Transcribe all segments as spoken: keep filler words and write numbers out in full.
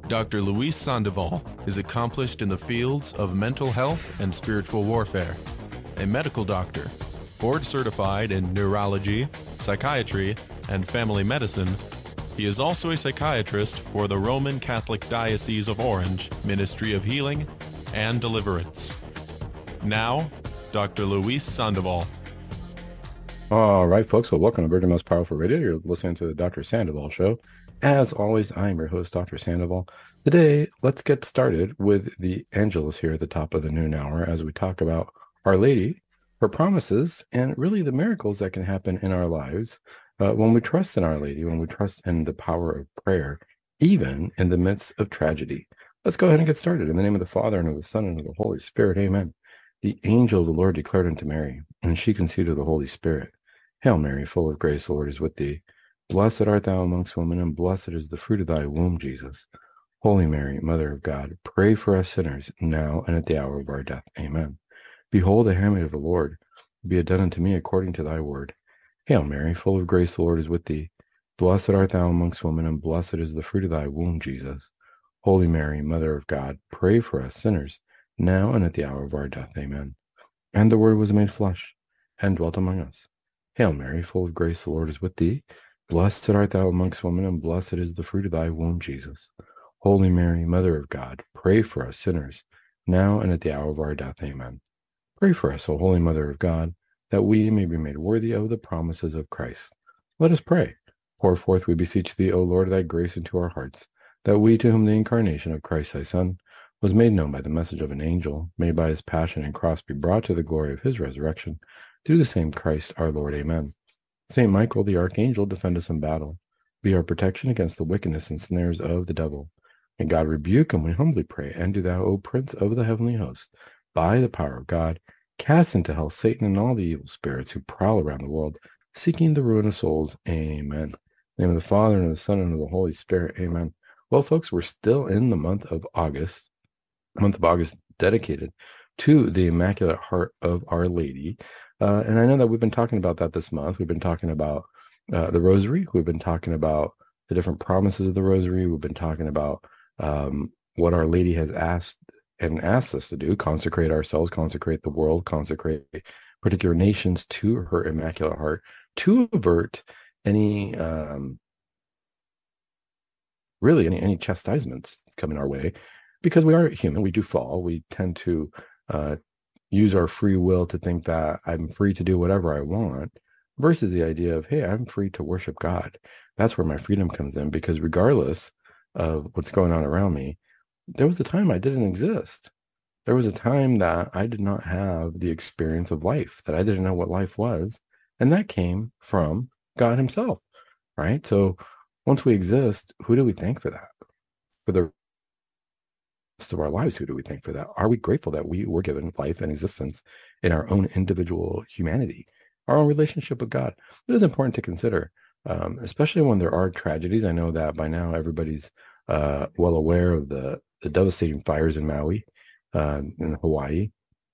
Doctor Luis Sandoval is accomplished in the fields of mental health and spiritual warfare. A medical doctor, board certified in neurology, psychiatry, and family medicine, he is also a psychiatrist for the Roman Catholic Diocese of Orange Ministry of Healing and Deliverance. Now, Doctor Luis Sandoval. All right, folks. Well, welcome to Virgin Most Powerful Radio. You're listening to the Doctor Sandoval Show. As always, I'm your host, Doctor Sandoval. Today, let's get started with the Angelus here at the top of the noon hour as we talk about Our Lady, her promises, and really the miracles that can happen in our lives uh, when we trust in Our Lady, when we trust in the power of prayer, even in the midst of tragedy. Let's go ahead and get started. In the name of the Father, and of the Son, and of the Holy Spirit, amen. The angel of the Lord declared unto Mary, and she conceived of the Holy Spirit. Hail Mary, full of grace, the Lord is with thee. Blessed art thou amongst women, and blessed is the fruit of thy womb, Jesus. Holy Mary, Mother of God, pray for us sinners, now and at the hour of our death. Amen. Behold, the handmaid of the Lord, be it done unto me according to thy word. Hail Mary, full of grace, the Lord is with thee. Blessed art thou amongst women, and blessed is the fruit of thy womb, Jesus. Holy Mary, Mother of God, pray for us sinners, now and at the hour of our death. Amen. And the Word was made flesh, and dwelt among us. Hail Mary, full of grace, the Lord is with thee. Blessed art thou amongst women, and blessed is the fruit of thy womb, Jesus. Holy Mary, Mother of God, pray for us sinners, now and at the hour of our death. Amen. Pray for us, O Holy Mother of God, that we may be made worthy of the promises of Christ. Let us pray. Pour forth, we beseech thee, O Lord, thy grace into our hearts, that we, to whom the incarnation of Christ thy Son was made known by the message of an angel, may by his passion and cross be brought to the glory of his resurrection, through the same Christ our Lord. Amen. Saint Michael, the archangel, defend us in battle. Be our protection against the wickedness and snares of the devil. May God rebuke him, we humbly pray. And do thou, O Prince of the heavenly host, by the power of God, cast into hell Satan and all the evil spirits who prowl around the world, seeking the ruin of souls. Amen. In the name of the Father, and of the Son, and of the Holy Spirit. Amen. Well, folks, we're still in the month of August, month of August dedicated to the Immaculate Heart of Our Lady. Uh, and I know that we've been talking about that this month. We've been talking about uh, the Rosary. We've been talking about the different promises of the Rosary. We've been talking about um, what Our Lady has asked and asked us to do, consecrate ourselves, consecrate the world, consecrate particular nations to her Immaculate Heart to avert any, um, really any, any chastisements coming our way, because we are human. We do fall. We tend to uh, use our free will to think that I'm free to do whatever I want, versus the idea of, hey, I'm free to worship God. That's where my freedom comes in, because regardless of what's going on around me, there was a time I didn't exist. There was a time that I did not have the experience of life, that I didn't know what life was. And that came from God himself, right? So once we exist, who do we thank for that? For the rest of our lives, who do we thank for that? Are we grateful that we were given life and existence in our own individual humanity, our own relationship with God? It is important to consider, um, especially when there are tragedies. I know that by now everybody's uh, well aware of the, the devastating fires in Maui, uh, in Hawaii.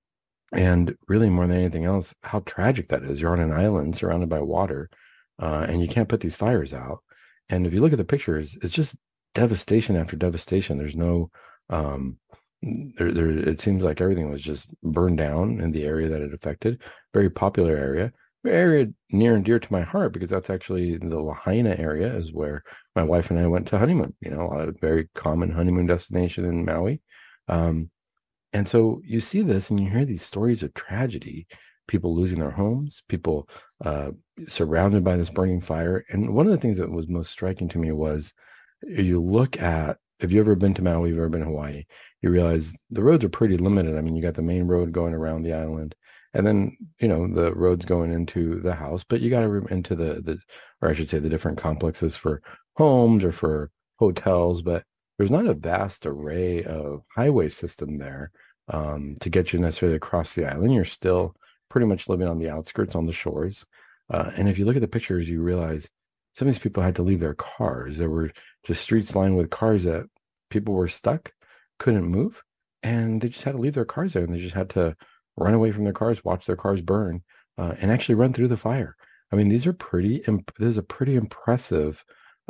And really, more than anything else, how tragic that is. You're on an island surrounded by water, uh, and you can't put these fires out. And if you look at the pictures, it's just devastation after devastation. There's no Um, there, there, it seems like everything was just burned down in the area that it affected. Very popular area, area near and dear to my heart, because that's actually the Lahaina area is where my wife and I went to honeymoon. You know, a very common honeymoon destination in Maui. Um, and so you see this and you hear these stories of tragedy, people losing their homes, people uh, surrounded by this burning fire. And one of the things that was most striking to me was you look at, if you've ever been to Maui, you've ever been to Hawaii, you realize the roads are pretty limited. I mean, you got the main road going around the island, and then, you know, the roads going into the house, but you got to into the, the, or I should say the different complexes for homes or for hotels, but there's not a vast array of highway system there um, to get you necessarily across the island. You're still pretty much living on the outskirts, on the shores. Uh, and if you look at the pictures, you realize some of these people had to leave their cars. There were just streets lined with cars that people were stuck, couldn't move, and they just had to leave their cars there, and they just had to run away from their cars, watch their cars burn, uh, and actually run through the fire. I mean, these are pretty, imp- this is a pretty impressive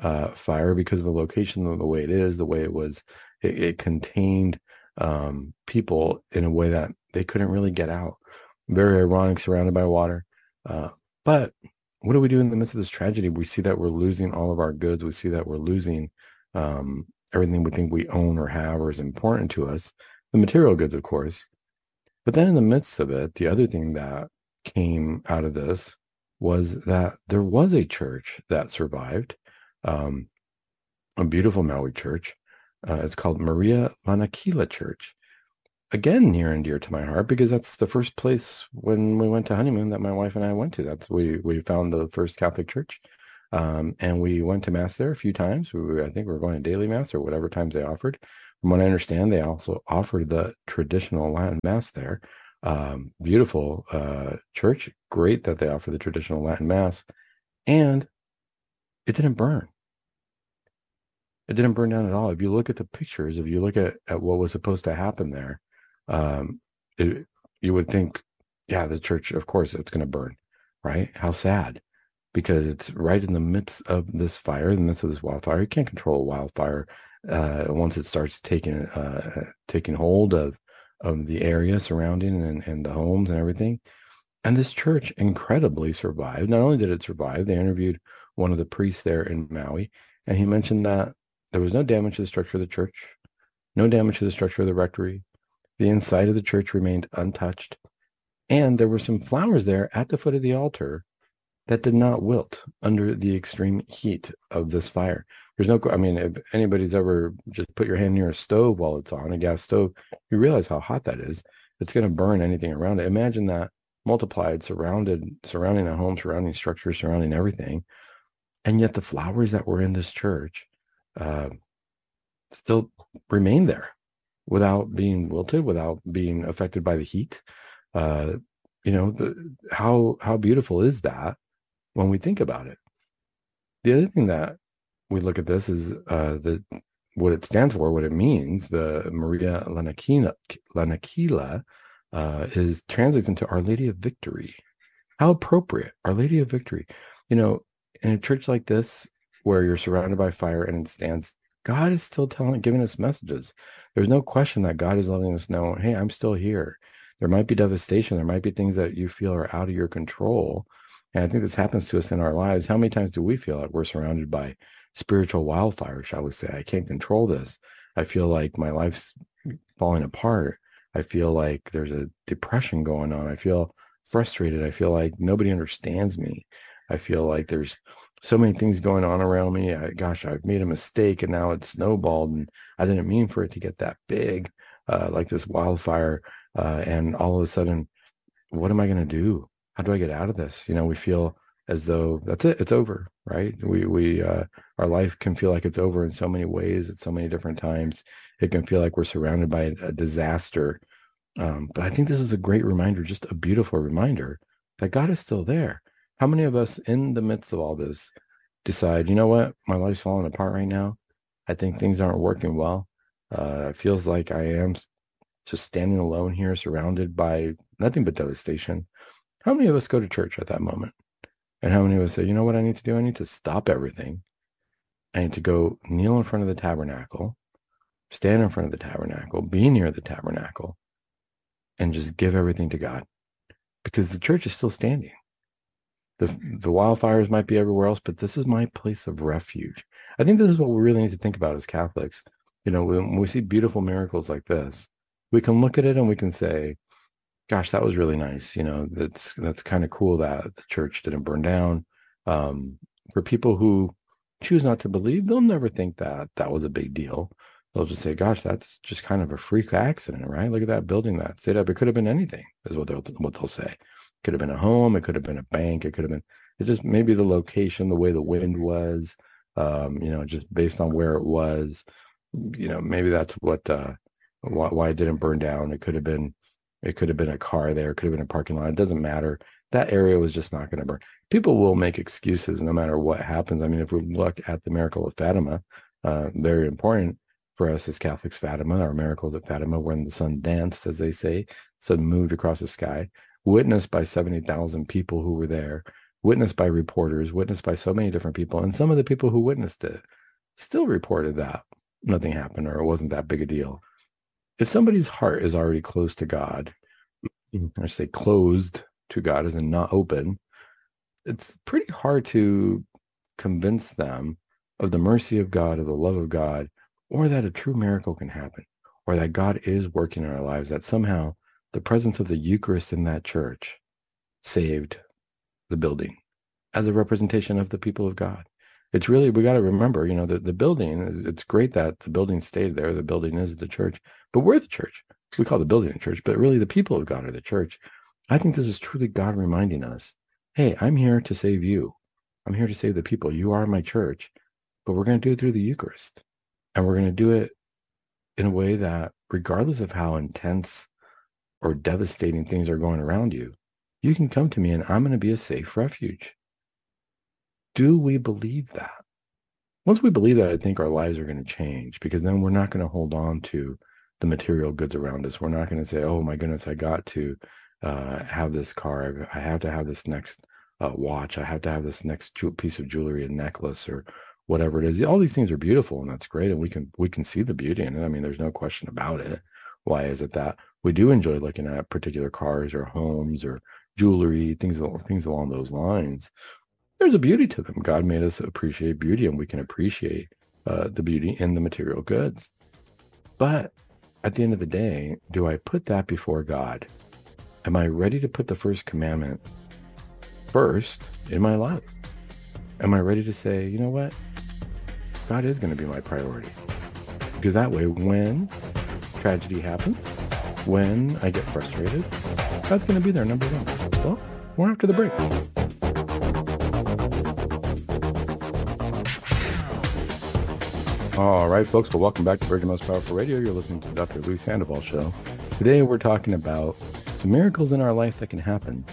uh, fire because of the location, of the way it is, the way it was. It, it contained um, people in a way that they couldn't really get out. Very ironic, surrounded by water. Uh, but what do we do in the midst of this tragedy? We see that we're losing all of our goods. We see that we're losing um, everything we think we own or have or is important to us. The material goods, of course. But then in the midst of it, the other thing that came out of this was that there was a church that survived, um, a beautiful Maui church. Uh, it's called Maria Lanakila Church. Again, near and dear to my heart, because that's the first place when we went to honeymoon that my wife and I went to. That's we we found the first Catholic church, um, and we went to mass there a few times. We, I think we were going to daily mass or whatever times they offered. From what I understand, they also offered the traditional Latin mass there. Um, beautiful uh, church, great that they offer the traditional Latin mass, and it didn't burn. It didn't burn down at all. If you look at the pictures, if you look at, at what was supposed to happen there, um, it, you would think, yeah, the church, of course, it's going to burn, right? How sad, because it's right in the midst of this fire, in the midst of this wildfire. You can't control a wildfire uh, once it starts taking uh, taking hold of of the area surrounding and, and the homes and everything. And this church incredibly survived. Not only did it survive, they interviewed one of the priests there in Maui, and he mentioned that there was no damage to the structure of the church, no damage to the structure of the rectory. The inside of the church remained untouched. And there were some flowers there at the foot of the altar that did not wilt under the extreme heat of this fire. There's no, I mean, if anybody's ever just put your hand near a stove while it's on, a gas stove, you realize how hot that is. It's going to burn anything around it. Imagine that multiplied, surrounded, surrounding a home, surrounding structures, surrounding everything. And yet the flowers that were in this church uh, still remained there without being wilted, without being affected by the heat. Uh, you know, the, how how beautiful is that when we think about it? The other thing that we look at this is uh, the what it stands for, what it means. The Maria Lanakila, Lanakila uh, is translates into Our Lady of Victory. How appropriate, Our Lady of Victory. You know, in a church like this, where you're surrounded by fire and it stands, God is still telling, giving us messages. There's no question that God is letting us know, hey, I'm still here. There might be devastation. There might be things that you feel are out of your control. And I think this happens to us in our lives. How many times do we feel like we're surrounded by spiritual wildfire, shall we say? I can't control this. I feel like my life's falling apart. I feel like there's a depression going on. I feel frustrated. I feel like nobody understands me. I feel like there's so many things going on around me. I, gosh, I've made a mistake and now it's snowballed and I didn't mean for it to get that big, uh, like this wildfire. Uh, and all of a sudden, what am I going to do? How do I get out of this? You know, we feel as though that's it. It's over, right? We, we, uh, our life can feel like it's over in so many ways at so many different times. It can feel like we're surrounded by a, a disaster. Um, but I think this is a great reminder, just a beautiful reminder that God is still there. How many of us in the midst of all this decide, you know what, my life's falling apart right now. I think things aren't working well. Uh, it feels like I am just standing alone here, surrounded by nothing but devastation. How many of us go to church at that moment? And how many of us say, you know what I need to do? I need to stop everything. I need to go kneel in front of the tabernacle, stand in front of the tabernacle, be near the tabernacle, and just give everything to God. Because the church is still standing. The, the wildfires might be everywhere else, but this is my place of refuge. I think this is what we really need to think about as Catholics. You know, when we see beautiful miracles like this, we can look at it and we can say, gosh, that was really nice. You know, that's that's kind of cool that the church didn't burn down. Um, for people who choose not to believe, they'll never think that that was a big deal. They'll just say, gosh, that's just kind of a freak accident, right? Look at that building that stayed up. It could have been anything, is what they'll, what they'll say. It could have been a home. It could have been a bank. It could have been, it just maybe the location, the way the wind was, um, you know, just based on where it was, you know, maybe that's what, uh, why, why it didn't burn down. It could have been, it could have been a car there. It could have been a parking lot. It doesn't matter. That area was just not going to burn. People will make excuses no matter what happens. I mean, if we look at the miracle of Fatima, uh, very important for us as Catholics, Fatima, our miracles at Fatima, when the sun danced, as they say, sun moved across the sky, witnessed by seventy thousand people who were there. witnessed by reporters, witnessed by so many different people. And some of the people who witnessed it still reported that nothing happened or it wasn't that big a deal. If somebody's heart is already close to God, or say closed to God as in not open, it's pretty hard to convince them of the mercy of God, of the love of God, or that a true miracle can happen, or that God is working in our lives, that somehow the presence of the Eucharist in that church saved the building as a representation of the people of God. It's really, we got to remember, you know, the, the building, it's great that the building stayed there. The building is the church, but we're the church. We call the building a church, but really the people of God are the church. I think this is truly God reminding us, hey, I'm here to save you. I'm here to save the people. You are my church, but we're going to do it through the Eucharist. And we're going to do it in a way that, regardless of how intense or devastating things are going around you, you can come to me and I'm going to be a safe refuge. Do we believe that? Once we believe that, I think our lives are going to change, because then we're not going to hold on to the material goods around us. We're not going to say, oh my goodness, I got to uh, have this car. I have to have this next uh, watch. I have to have this next ju- piece of jewelry, a necklace or whatever it is. All these things are beautiful and that's great. And we can, we can see the beauty in it. I mean, there's no question about it. Why is it that we do enjoy looking at particular cars or homes or jewelry, things, things along those lines? There's a beauty to them. God made us appreciate beauty, and we can appreciate uh, the beauty in the material goods. But at the end of the day, do I put that before God? Am I ready to put the first commandment first in my life? Am I ready to say, you know what? God is going to be my priority. Because that way, when tragedy happens, when I get frustrated, God's going to be there, number one. Well, we're after the break. All right, folks. Well, welcome back to Virgin Most Powerful Radio. You're listening to the Doctor Luis Sandoval Show. Today, we're talking about the miracles in our life that can happen,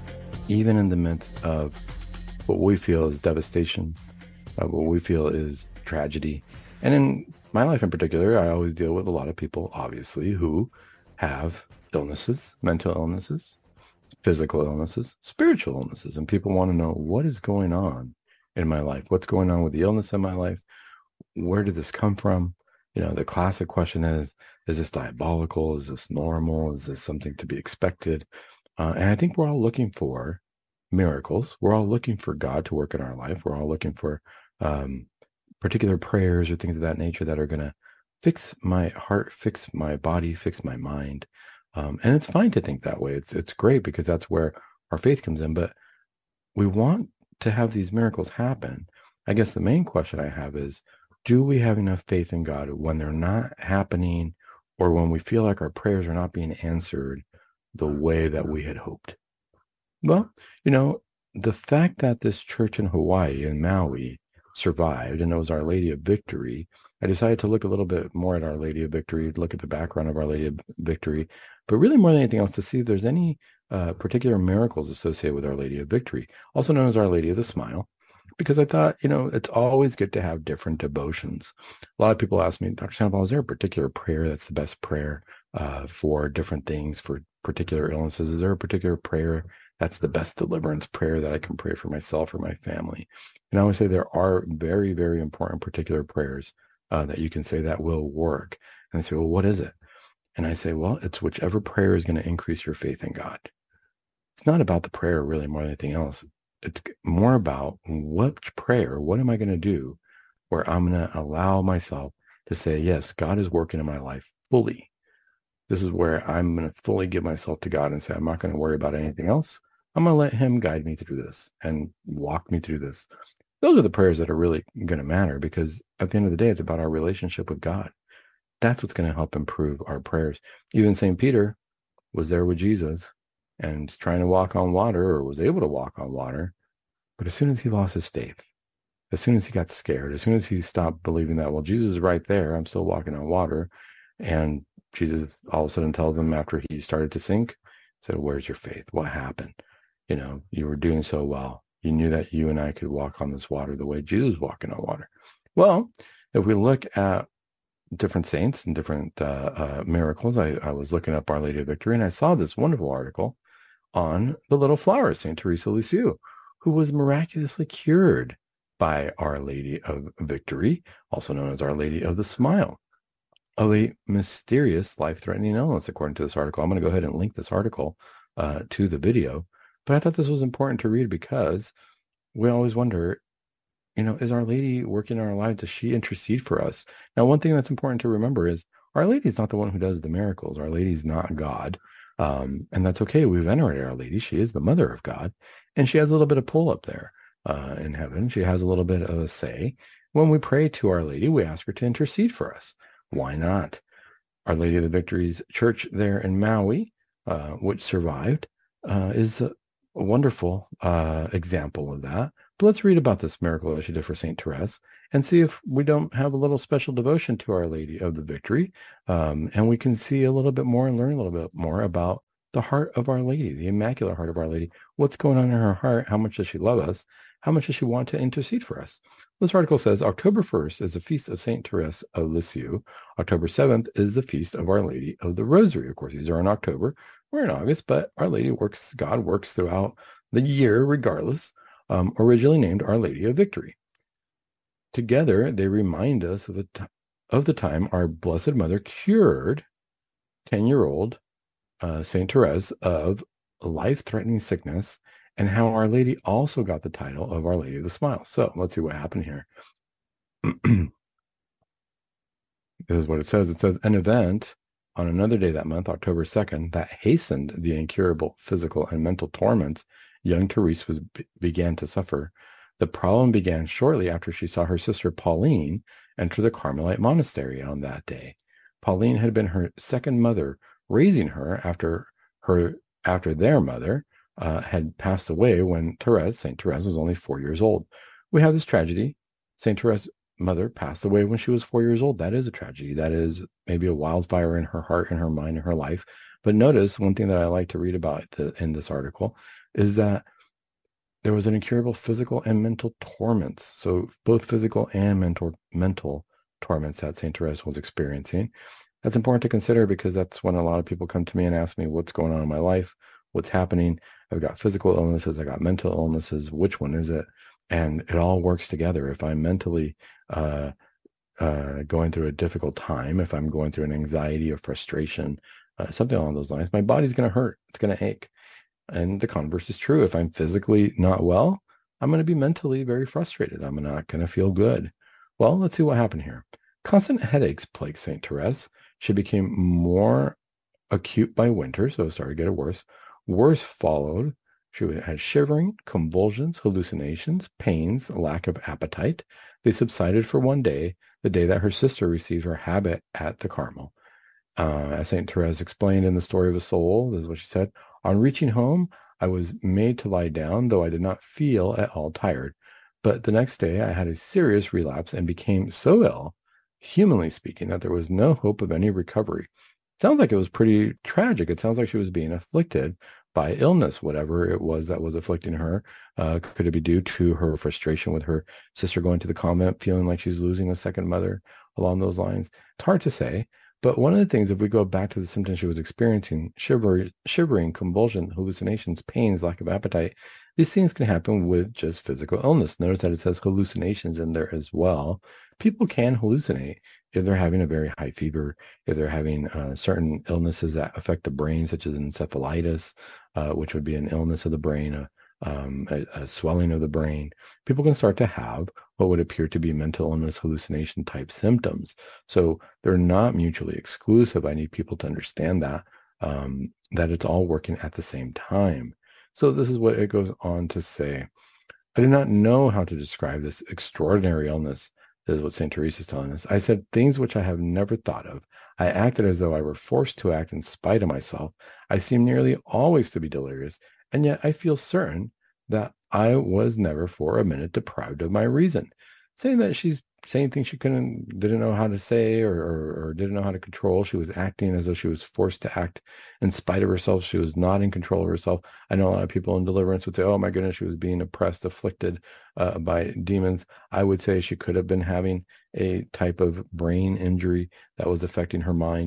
even in the midst of what we feel is devastation, uh, what we feel is tragedy. And in my life in particular, I always deal with a lot of people, obviously, who have illnesses, mental illnesses, physical illnesses, spiritual illnesses. And people want to know, what is going on in my life? What's going on with the illness in my life? Where did this come from? You know, the classic question is, is this diabolical? Is this normal? Is this something to be expected? Uh, and I think we're all looking for miracles. We're all looking for God to work in our life. We're all looking for um, particular prayers or things of that nature that are going to fix my heart, fix my body, fix my mind. Um, and it's fine to think that way. It's, it's great, because that's where our faith comes in. But we want to have these miracles happen. I guess the main question I have is, do we have enough faith in God when they're not happening, or when we feel like our prayers are not being answered the way that we had hoped? Well, you know, the fact that this church in Hawaii, in Maui, survived, and it was Our Lady of Victory, I decided to look a little bit more at Our Lady of Victory, look at the background of Our Lady of Victory, but really more than anything else to see if there's any uh, particular miracles associated with Our Lady of Victory, also known as Our Lady of the Smile. Because I thought, you know, it's always good to have different devotions. A lot of people ask me, Doctor Sandoval, is there a particular prayer that's the best prayer uh, for different things, for particular illnesses? Is there a particular prayer that's the best deliverance prayer that I can pray for myself or my family? And I always say there are very, very important particular prayers uh, that you can say that will work. And they say, well, what is it? And I say, well, it's whichever prayer is going to increase your faith in God. It's not about the prayer really more than anything else. It's more about what prayer, what am I going to do where I'm going to allow myself to say, yes, God is working in my life fully. This is where I'm going to fully give myself to God and say, I'm not going to worry about anything else. I'm going to let him guide me through this and walk me through this. Those are the prayers that are really going to matter, because at the end of the day, it's about our relationship with God. That's what's going to help improve our prayers. Even Saint Peter was there with Jesus and trying to walk on water, or was able to walk on water. But as soon as he lost his faith, as soon as he got scared, as soon as he stopped believing that, well, Jesus is right there, I'm still walking on water. And Jesus all of a sudden tells him, after he started to sink, said, where's your faith? What happened? You know, you were doing so well. You knew that you and I could walk on this water the way Jesus was walking on water. Well, if we look at different saints and different uh, uh, miracles, I, I was looking up Our Lady of Victory, and I saw this wonderful article on the little flower, Saint Teresa of Lisieux, who was miraculously cured by Our Lady of Victory, also known as Our Lady of the Smile, of a mysterious life-threatening illness, according to this article. I'm going to go ahead and link this article uh, to the video, but I thought this was important to read because we always wonder, you know, is Our Lady working in our lives? Does she intercede for us? Now, one thing that's important to remember is Our Lady is not the one who does the miracles. Our Lady is not God, um, and that's okay. We venerate Our Lady. She is the mother of God, and she has a little bit of pull up there uh, in heaven. She has a little bit of a say. When we pray to Our Lady, we ask her to intercede for us. Why not? Our Lady of the Victory's church there in Maui, uh, which survived, uh, is a wonderful uh, example of that. But let's read about this miracle that she did for Saint Therese and see if we don't have a little special devotion to Our Lady of the Victory, um, and we can see a little bit more and learn a little bit more about the heart of Our Lady, the Immaculate Heart of Our Lady. What's going on in her heart? How much does she love us? How much does she want to intercede for us? This article says October first is the feast of Saint Therese of Lisieux. October seventh is the feast of Our Lady of the Rosary. Of course, these are in October. We're in August, but Our Lady works, God works throughout the year regardless, um, originally named Our Lady of Victory. Together, they remind us of the, t- of the time our Blessed Mother cured ten-year-old uh, Saint Therese of life-threatening sickness, and how Our Lady also got the title of Our Lady of the Smile. So let's see what happened here. This is what it says. It says, an event on another day that month, October second, that hastened the incurable physical and mental torments young Therese was began to suffer. The problem began shortly after she saw her sister Pauline enter the Carmelite monastery on that day. Pauline had been her second mother, raising her after her after their mother uh, had passed away when Therese, Saint Therese, was only four years old. We have this tragedy. Saint Therese's mother passed away when she was four years old. That is a tragedy. That is maybe a wildfire in her heart, in her mind, in her life. But notice one thing that I like to read about the, in this article is that there was an incurable physical and mental torments. So both physical and mental mental torments that Saint Therese was experiencing. That's important to consider because that's when a lot of people come to me and ask me what's going on in my life, what's happening. I've got physical illnesses, I got mental illnesses. Which one is it? And it all works together. If I'm mentally uh, uh, going through a difficult time, if I'm going through an anxiety or frustration, uh, something along those lines, my body's going to hurt. It's going to ache. And the converse is true. If I'm physically not well, I'm going to be mentally very frustrated. I'm not going to feel good. Well, let's see what happened here. Constant headaches plagued Saint Therese. She became more acute by winter, so it started to get worse. Worse followed. She had shivering, convulsions, hallucinations, pains, lack of appetite. They subsided for one day, the day that her sister received her habit at the Carmel. Uh, as Saint Therese explained in The Story of a Soul, this is what she said, on reaching home, I was made to lie down, though I did not feel at all tired. But the next day, I had a serious relapse and became so ill, humanly speaking, that there was no hope of any recovery. It sounds like it was pretty tragic. It sounds like she was being afflicted by illness, whatever it was that was afflicting her. Uh, could it be due to her frustration with her sister going to the convent, feeling like she's losing a second mother along those lines? It's hard to say. But one of the things, if we go back to the symptoms she was experiencing, shiver, shivering, convulsion, hallucinations, pains, lack of appetite, these things can happen with just physical illness. Notice that it says hallucinations in there as well. People can hallucinate if they're having a very high fever, if they're having uh, certain illnesses that affect the brain, such as encephalitis, uh, which would be an illness of the brain, a, um, a, a swelling of the brain. People can start to have what would appear to be mental illness, hallucination type symptoms. So they're not mutually exclusive. I need people to understand that, um, that it's all working at the same time. So this is what it goes on to say. I do not know how to describe this extraordinary illness. This is what Saint Therese is telling us. I said things which I have never thought of. I acted as though I were forced to act in spite of myself. I seem nearly always to be delirious, and yet I feel certain that I was never for a minute deprived of my reason. Saying that she's saying things she couldn't, didn't know how to say or, or, or didn't know how to control. She was acting as though she was forced to act in spite of herself. She was not in control of herself. I know a lot of people in deliverance would say, oh my goodness, she was being oppressed, afflicted uh, by demons. I would say she could have been having a type of brain injury that was affecting her mind.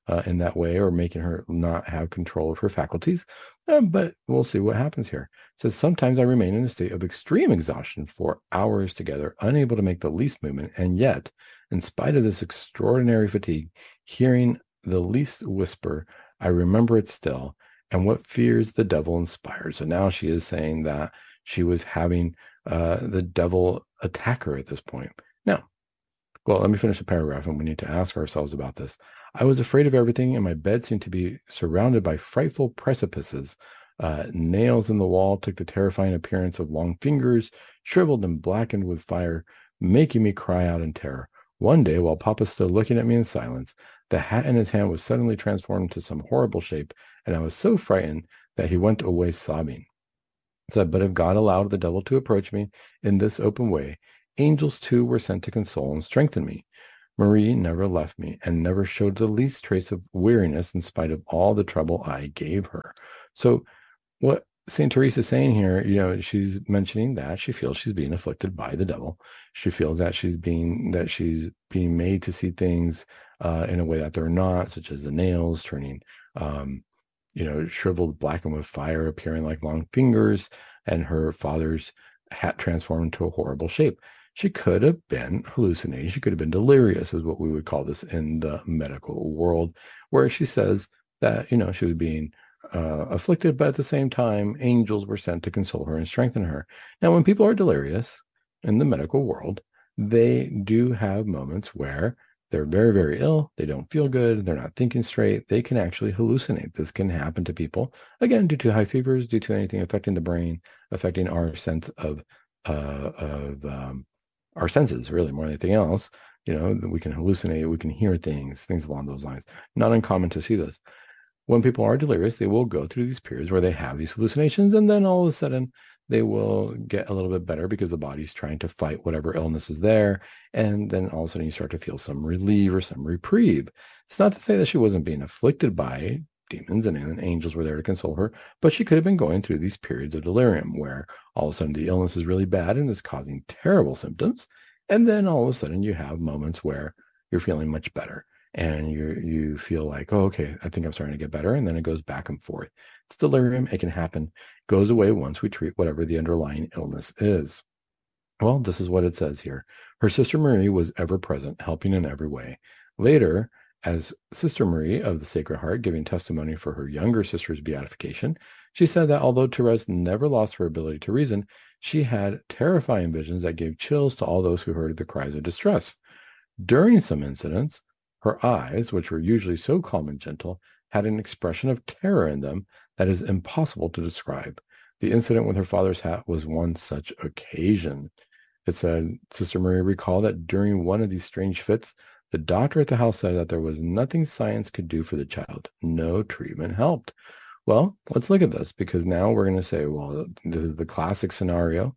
uh, in that way, or making her not have control of her faculties. Uh, but we'll see what happens here. It says, sometimes I remain in a state of extreme exhaustion for hours together, unable to make the least movement. And yet, in spite of this extraordinary fatigue, hearing the least whisper, I remember it still, and what fears the devil inspires. So now she is saying that she was having uh, the devil attack her at this point. Now, well, let me finish the paragraph, and we need to ask ourselves about this. I was afraid of everything, and my bed seemed to be surrounded by frightful precipices. Uh, nails in the wall took the terrifying appearance of long fingers, shriveled and blackened with fire, making me cry out in terror. One day, while Papa stood looking at me in silence, the hat in his hand was suddenly transformed into some horrible shape, and I was so frightened that he went away sobbing. It said, but if God allowed the devil to approach me in this open way, angels too were sent to console and strengthen me. Marie never left me and never showed the least trace of weariness in spite of all the trouble I gave her. So what Saint Teresa is saying here, you know, she's mentioning that she feels she's being afflicted by the devil. She feels that she's being that she's being made to see things uh, in a way that they're not, such as the nails turning, um, you know, shriveled, blackened with fire, appearing like long fingers, and her father's hat transformed into a horrible shape. She could have been hallucinating. She could have been delirious, is what we would call this in the medical world, where she says that, you know, she was being uh, afflicted, but at the same time, angels were sent to console her and strengthen her. Now, when people are delirious in the medical world, they do have moments where they're very, very ill. They don't feel good. They're not thinking straight. They can actually hallucinate. This can happen to people, again, due to high fevers, due to anything affecting the brain, affecting our sense of, uh, of, um, our senses, really, more than anything else. You know, we can hallucinate, we can hear things, things along those lines. Not uncommon to see this. When people are delirious, they will go through these periods where they have these hallucinations, and then all of a sudden they will get a little bit better because the body's trying to fight whatever illness is there. And then all of a sudden you start to feel some relief or some reprieve. It's not to say that she wasn't being afflicted by demons and, and angels were there to console her, but she could have been going through these periods of delirium where all of a sudden the illness is really bad and is causing terrible symptoms. And then all of a sudden you have moments where you're feeling much better and you you feel like, oh, okay, I think I'm starting to get better. And then it goes back and forth. It's delirium. It can happen. Goes away once we treat whatever the underlying illness is. Well, this is what it says here. Her sister Marie was ever present, helping in every way. Later, as Sister Marie of the Sacred Heart giving testimony for her younger sister's beatification, she said that although Therese never lost her ability to reason, she had terrifying visions that gave chills to all those who heard the cries of distress. During some incidents, her eyes, which were usually so calm and gentle, had an expression of terror in them that is impossible to describe. The incident with her father's hat was one such occasion. It said, Sister Marie recalled that during one of these strange fits, the doctor at the house said that there was nothing science could do for the child. No treatment helped. Well, let's look at this, because now we're going to say, well, the, the classic scenario,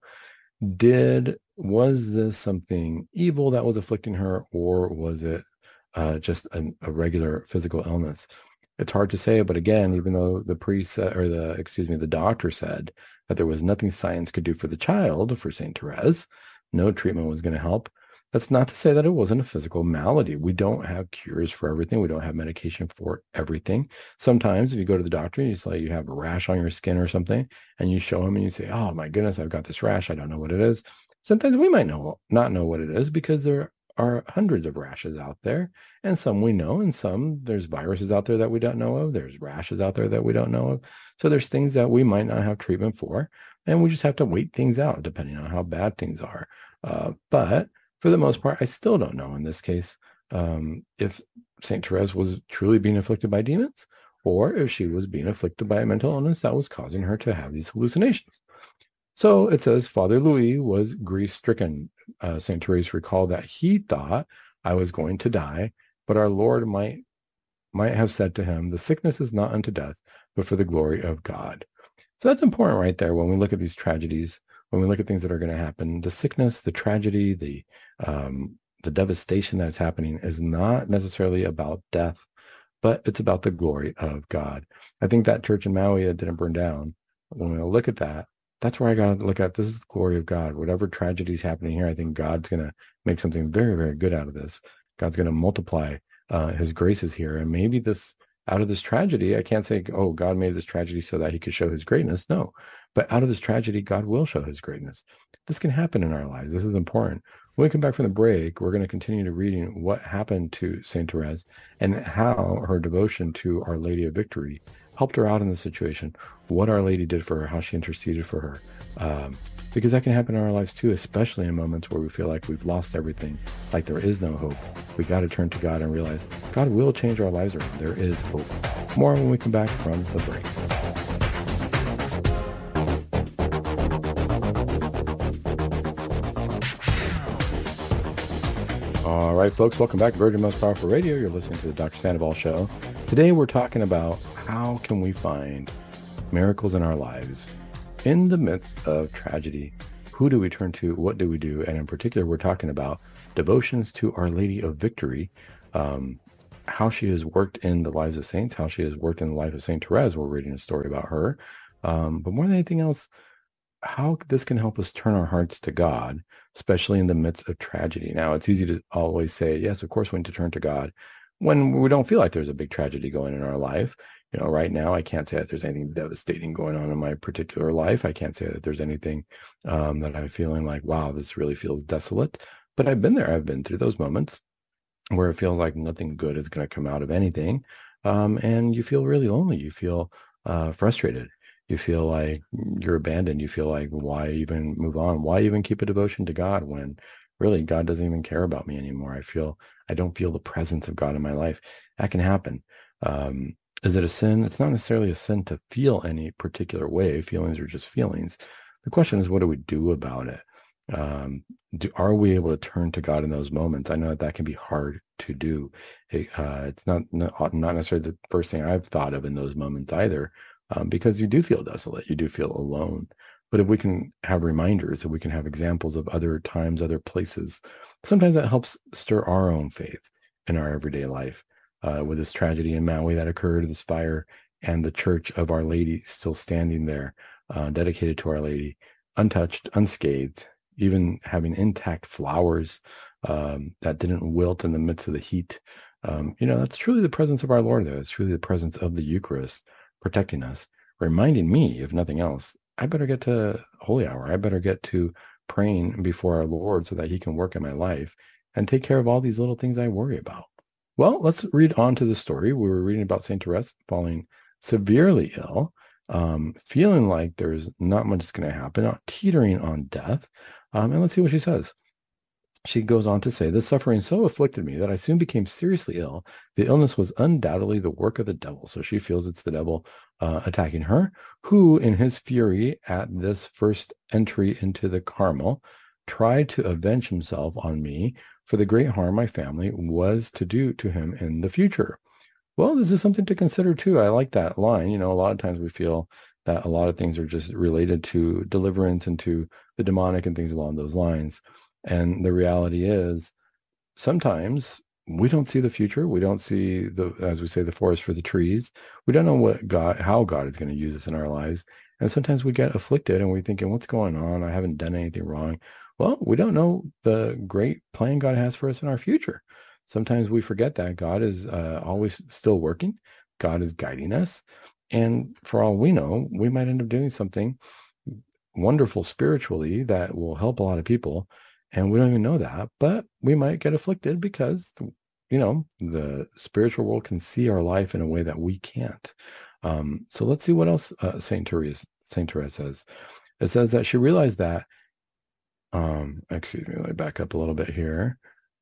did, was this something evil that was afflicting her, or was it uh, just an, a regular physical illness? It's hard to say, but again, even though the priest said, or the, excuse me, the doctor said that there was nothing science could do for the child, for Saint Therese, no treatment was going to help. That's not to say that it wasn't a physical malady. We don't have cures for everything. We don't have medication for everything. Sometimes if you go to the doctor and you say you have a rash on your skin or something, and you show him and you say, oh my goodness, I've got this rash. I don't know what it is. Sometimes we might know not know what it is because there are hundreds of rashes out there, and some we know, and some there's viruses out there that we don't know of. There's rashes out there that we don't know of. So there's things that we might not have treatment for, and we just have to wait things out depending on how bad things are. Uh, but for the most part, I still don't know in this case um, if Saint Therese was truly being afflicted by demons, or if she was being afflicted by a mental illness that was causing her to have these hallucinations. So it says, Father Louis was grief-stricken. Uh, Saint Therese recalled that he thought I was going to die, but our Lord might might have said to him, the sickness is not unto death, but for the glory of God. So that's important right there when we look at these tragedies, when we look at things that are going to happen. The sickness, the tragedy, the um, the devastation that's happening is not necessarily about death, but it's about the glory of God. I think that church in Maui that didn't burn down, when we look at that, that's where I got to look at, this is the glory of God. Whatever tragedy is happening here, I think God's going to make something very, very good out of this. God's going to multiply Uh, his grace is here. And maybe this, out of this tragedy, I can't say, oh, God made this tragedy so that he could show his greatness. No, but out of this tragedy, God will show his greatness. This can happen in our lives. This is important. When we come back from the break, we're going to continue to reading what happened to Saint Therese and how her devotion to Our Lady of Victory helped her out in the situation, what Our Lady did for her, how she interceded for her. Um, because that can happen in our lives too, especially in moments where we feel like we've lost everything, like there is no hope. We got to turn to God and realize God will change our lives around. There is hope. More when we come back from the break. All right, folks, welcome back to Virgin Most Powerful Radio. You're listening to the Doctor Sandoval Show. Today we're talking about how can we find miracles in our lives in the midst of tragedy. Who do we turn to? What do we do? And in particular, we're talking about devotions to Our Lady of Victory, um, how she has worked in the lives of saints, how she has worked in the life of Saint Therese. We're reading a story about her. Um, but more than anything else, how this can help us turn our hearts to God, especially in the midst of tragedy. Now, it's easy to always say, yes, of course, we need to turn to God when we don't feel like there's a big tragedy going in our life. You know, right now, I can't say that there's anything devastating going on in my particular life. I can't say that there's anything um, that I'm feeling like, wow, this really feels desolate. But I've been there. I've been through those moments where it feels like nothing good is going to come out of anything. Um, and you feel really lonely. You feel uh, frustrated. You feel like you're abandoned. You feel like, why even move on? Why even keep a devotion to God when really God doesn't even care about me anymore? I feel, I don't feel the presence of God in my life. That can happen. Um, Is it a sin? It's not necessarily a sin to feel any particular way. Feelings are just feelings. The question is, what do we do about it? Um, do, are we able to turn to God in those moments? I know that that can be hard to do. It, uh, it's not, not not necessarily the first thing I've thought of in those moments either, um, because you do feel desolate. You do feel alone. But if we can have reminders, if we can have examples of other times, other places, sometimes that helps stir our own faith in our everyday life. Uh, with this tragedy in Maui that occurred, this fire, and the Church of Our Lady still standing there, uh, dedicated to Our Lady, untouched, unscathed, even having intact flowers um, that didn't wilt in the midst of the heat. Um, you know, that's truly the presence of our Lord there. It's truly the presence of the Eucharist protecting us, reminding me, if nothing else, I better get to Holy Hour. I better get to praying before our Lord so that he can work in my life and take care of all these little things I worry about. Well, let's read on to the story. We were reading about Saint Therese falling severely ill, um, feeling like there's not much that's going to happen, teetering on death. Um, and let's see what she says. She goes on to say, "This suffering so afflicted me that I soon became seriously ill. The illness was undoubtedly the work of the devil." So she feels it's the devil uh, attacking her, who in his fury at this first entry into the Carmel tried to avenge himself on me for the great harm my family was to do to him in the future. Well, this is something to consider too. I like that line. You know, a lot of times we feel that a lot of things are just related to deliverance and to the demonic and things along those lines. And the reality is sometimes we don't see the future. We don't see the, as we say, the forest for the trees. We don't know what God, how God is going to use us in our lives. And sometimes we get afflicted and we're thinking, what's going on? I haven't done anything wrong. Well, we don't know the great plan God has for us in our future. Sometimes we forget that God is uh, always still working. God is guiding us. And for all we know, we might end up doing something wonderful spiritually that will help a lot of people. And we don't even know that, but we might get afflicted because, you know, the spiritual world can see our life in a way that we can't. Um, so let's see what else uh, Saint Therese, Saint Therese says. It says that she realized that, um, excuse me, let me back up a little bit here.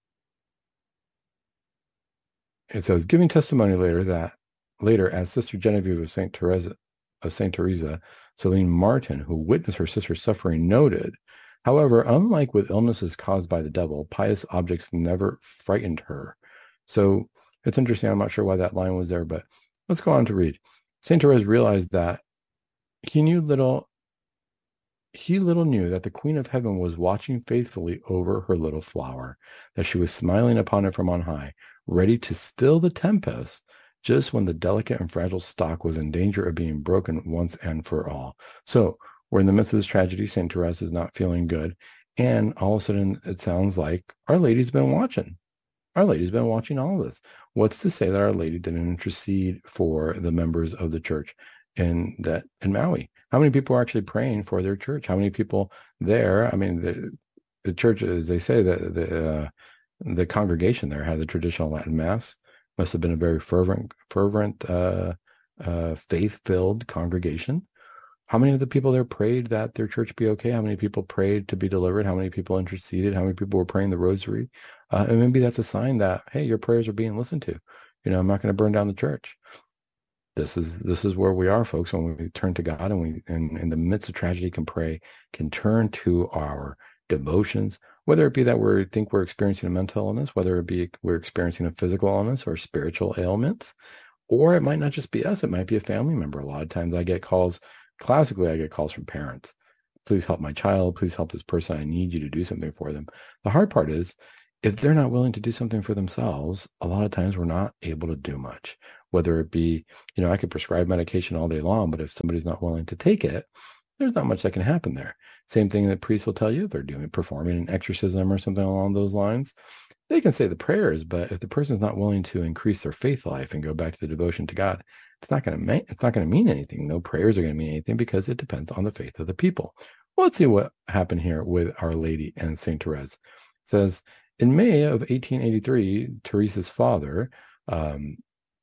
It says, giving testimony later that later as Sister Genevieve of Saint Teresa, of Saint Teresa, Celine Martin, who witnessed her sister's suffering, noted, however, unlike with illnesses caused by the devil, pious objects never frightened her. So it's interesting. I'm not sure why that line was there, but let's go on to read. Saint Therese realized that he knew little, he little knew that the Queen of Heaven was watching faithfully over her little flower, that she was smiling upon it from on high, ready to still the tempest, just when the delicate and fragile stalk was in danger of being broken once and for all. So we're in the midst of this tragedy. Saint Therese is not feeling good. And all of a sudden, it sounds like Our Lady's been watching. Our Lady's been watching all of this. What's to say that Our Lady didn't intercede for the members of the church in that in Maui? How many people are actually praying for their church? How many people there? I mean, the the church, as they say, that the uh, the congregation there had the traditional Latin Mass. Must have been a very fervent, fervent, uh, uh, faith-filled congregation. How many of the people there prayed that their church be okay? How many people prayed to be delivered? How many people interceded? How many people were praying the rosary? Uh, and maybe that's a sign that, hey, your prayers are being listened to. You know, I'm not going to burn down the church. This is this is where we are, folks, when we turn to God and we, in, in the midst of tragedy, can pray, can turn to our devotions, whether it be that we think we're experiencing a mental illness, whether it be we're experiencing a physical illness or spiritual ailments, or it might not just be us. It might be a family member. A lot of times I get calls, classically, I get calls from parents. Please help my child. Please help this person. I need you to do something for them. The hard part is, if they're not willing to do something for themselves, a lot of times we're not able to do much. Whether it be, you know, I could prescribe medication all day long, but if somebody's not willing to take it, there's not much that can happen there. Same thing that priests will tell you if they're doing, performing an exorcism or something along those lines. They can say the prayers, but if the person's not willing to increase their faith life and go back to the devotion to God, it's not going to mean, it's not going to mean anything. No prayers are going to mean anything because it depends on the faith of the people. Well, let's see what happened here with Our Lady and Saint Therese. It says, in May of eighteen eighty-three, Teresa's father um,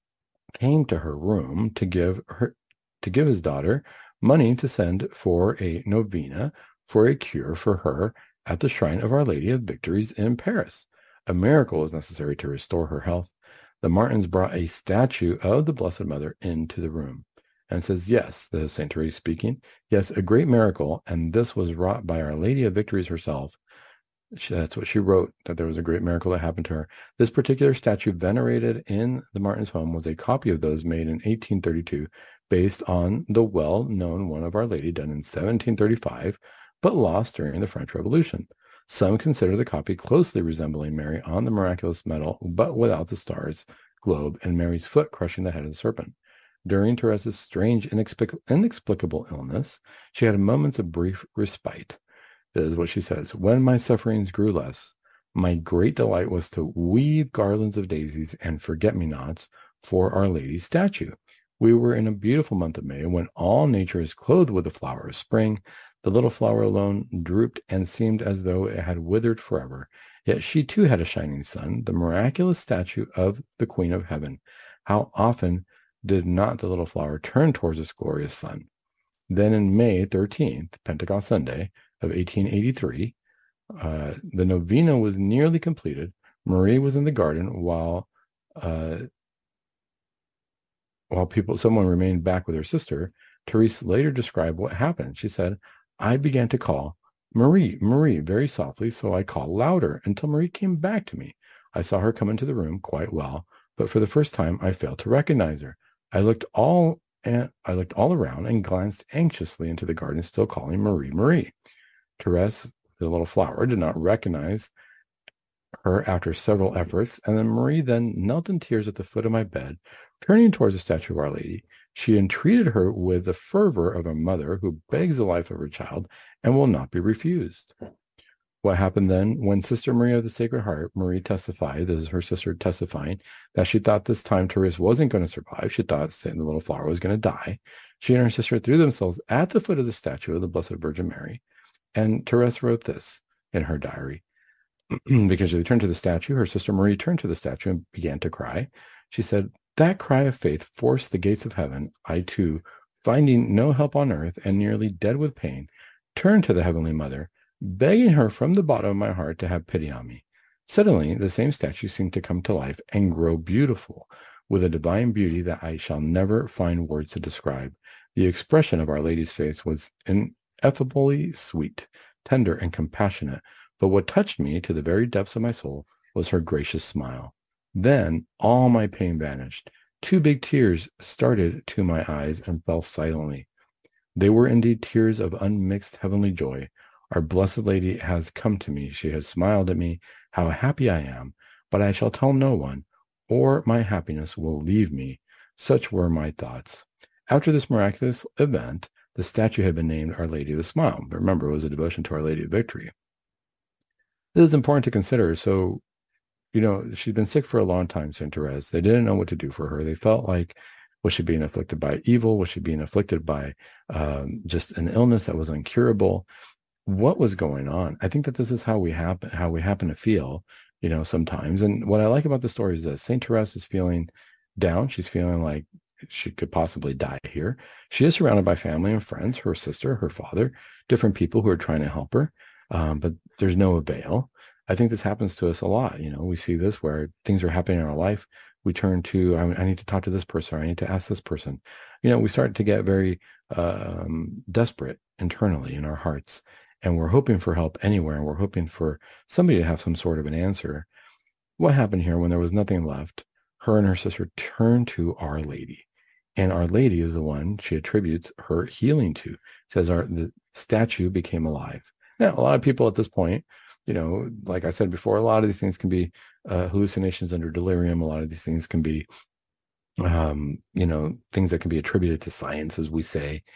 came to her room to give her to give his daughter money to send for a novena for a cure for her at the shrine of Our Lady of Victories in Paris. A miracle was necessary to restore her health. The Martins brought a statue of the Blessed Mother into the room, and says, yes, this is Saint Therese speaking, yes, a great miracle, and this was wrought by Our Lady of Victories herself. She, that's what she wrote, that there was a great miracle that happened to her. This particular statue venerated in the Martins' home was a copy of those made in eighteen thirty-two, based on the well-known one of Our Lady done in seventeen thirty-five, but lost during the French Revolution. Some consider the copy closely resembling Mary on the miraculous medal, but without the stars, globe, and Mary's foot crushing the head of the serpent. During Therese's strange, inexplic- inexplicable illness, she had moments of brief respite. This is what she says. When my sufferings grew less, my great delight was to weave garlands of daisies and forget-me-nots for Our Lady's statue. We were in a beautiful month of May when all nature is clothed with the flower of spring. The little flower alone drooped and seemed as though it had withered forever. Yet she too had a shining sun, the miraculous statue of the Queen of Heaven. How often did not the little flower turn towards this glorious sun? Then in May thirteenth, Pentecost Sunday of eighteen eighty-three, uh, the novena was nearly completed. Marie was in the garden while uh, while people, someone remained back with her sister. Therese later described what happened. She said, I began to call, Marie, Marie, very softly, so I called louder until Marie came back to me. I saw her come into the room quite well, but for the first time I failed to recognize her. I looked all and I looked all around and glanced anxiously into the garden, still calling Marie, Marie. Therese, the little flower, did not recognize her after several efforts, and then Marie then knelt in tears at the foot of my bed, turning towards the statue of Our Lady. She entreated her with the fervor of a mother who begs the life of her child and will not be refused. What happened then? When Sister Maria of the Sacred Heart, Marie testified, this is her sister testifying, that she thought this time Therese wasn't going to survive. She thought the little flower was going to die. She and her sister threw themselves at the foot of the statue of the Blessed Virgin Mary. And Therese wrote this in her diary. Because she returned to the statue, her sister Marie turned to the statue and began to cry. She said, that cry of faith forced the gates of heaven. I too, finding no help on earth and nearly dead with pain, turned to the Heavenly Mother, begging her from the bottom of my heart to have pity on me. Suddenly, the same statue seemed to come to life and grow beautiful, with a divine beauty that I shall never find words to describe. The expression of Our Lady's face was ineffably sweet, tender, and compassionate, but what touched me to the very depths of my soul was her gracious smile. Then all my pain vanished. Two big tears started to my eyes and fell silently. They were indeed tears of unmixed heavenly joy. Our Blessed Lady has come to me. She has smiled at me. How happy I am. But I shall tell no one, or my happiness will leave me. Such were my thoughts. After this miraculous event, the statue had been named Our Lady of the Smile. But remember, it was a devotion to Our Lady of Victory. This is important to consider. So, you know, she'd been sick for a long time, Saint Therese. They didn't know what to do for her. They felt like, was she being afflicted by evil? Was she being afflicted by um, just an illness that was incurable? What was going on? I think that this is how we happen, how we happen to feel, you know, sometimes. And what I like about the story is that Saint Therese is feeling down. She's feeling like she could possibly die here. She is surrounded by family and friends, her sister, her father, different people who are trying to help her. Um, but there's no avail. I think this happens to us a lot. You know, we see this where things are happening in our life. We turn to, I, I need to talk to this person, or I need to ask this person. You know, we start to get very um, desperate internally in our hearts, and we're hoping for help anywhere, and we're hoping for somebody to have some sort of an answer. What happened here when there was nothing left? Her and her sister turned to Our Lady, and Our Lady is the one she attributes her healing to. It says our the statue became alive. Now, a lot of people at this point, you know, like I said before, a lot of these things can be uh, hallucinations under delirium. A lot of these things can be, um, you know, things that can be attributed to science, as we say.